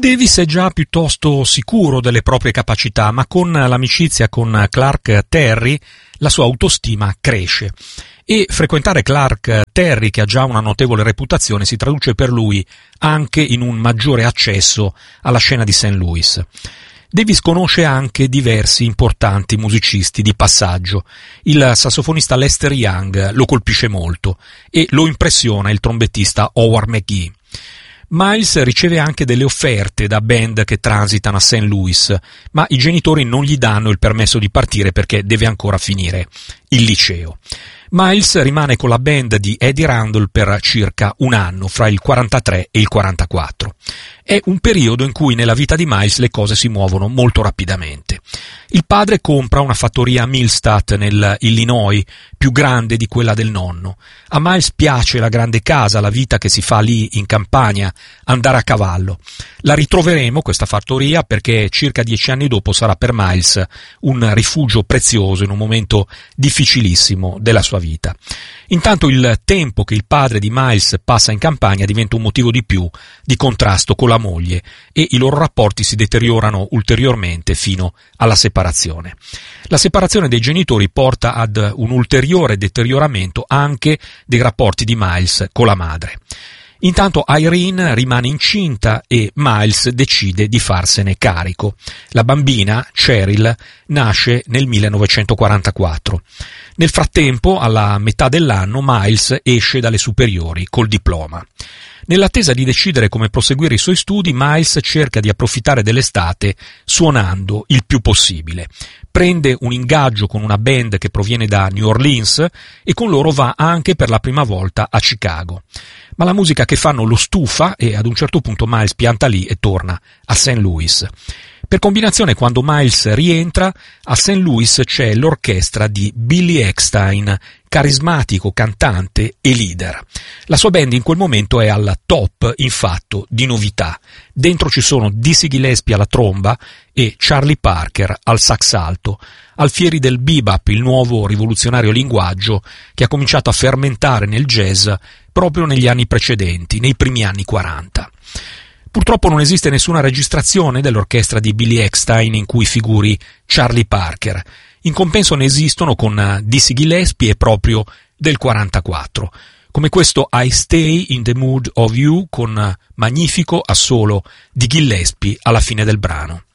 Davis è già piuttosto sicuro delle proprie capacità, ma con l'amicizia con Clark Terry la sua autostima cresce e frequentare Clark Terry, che ha già una notevole reputazione, si traduce per lui anche in un maggiore accesso alla scena di St. Louis. Davis conosce anche diversi importanti musicisti di passaggio. Il sassofonista Lester Young lo colpisce molto e lo impressiona il trombettista Howard McGhee. Miles riceve anche delle offerte da band che transitano a St. Louis, ma i genitori non gli danno il permesso di partire perché deve ancora finire il liceo. Miles rimane con la band di Eddie Randall per circa un anno, fra il 43 e il 44. È un periodo in cui nella vita di Miles le cose si muovono molto rapidamente. Il padre compra una fattoria a Millstadt, nel Illinois, più grande di quella del nonno. A Miles piace la grande casa, la vita che si fa lì in campagna, andare a cavallo. La ritroveremo, questa fattoria, perché circa 10 anni dopo sarà per Miles un rifugio prezioso in un momento difficilissimo della sua vita. Intanto il tempo che il padre di Miles passa in campagna diventa un motivo di più di contrasto con la moglie e i loro rapporti si deteriorano ulteriormente fino alla separazione. La separazione dei genitori porta ad un ulteriore deterioramento anche dei rapporti di Miles con la madre. Intanto Irene rimane incinta e Miles decide di farsene carico. La bambina, Cheryl, nasce nel 1944. Nel frattempo, alla metà dell'anno, Miles esce dalle superiori col diploma. Nell'attesa di decidere come proseguire i suoi studi, Miles cerca di approfittare dell'estate suonando il più possibile. Prende un ingaggio con una band che proviene da New Orleans e con loro va anche per la prima volta a Chicago. Ma la musica che fanno lo stufa e ad un certo punto Miles pianta lì e torna a St. Louis. Per combinazione, quando Miles rientra, a St. Louis c'è l'orchestra di Billy Eckstine, carismatico cantante e leader. La sua band in quel momento è al top in fatto di novità. Dentro ci sono Dizzy Gillespie alla tromba e Charlie Parker al sax alto, alfieri del bebop, il nuovo rivoluzionario linguaggio che ha cominciato a fermentare nel jazz proprio negli anni precedenti, nei primi anni 40. Purtroppo non esiste nessuna registrazione dell'orchestra di Billy Eckstine in cui figuri Charlie Parker. In compenso ne esistono con Dizzy Gillespie e proprio del 44, come questo I Stay in the Mood of You con magnifico assolo di Gillespie alla fine del brano.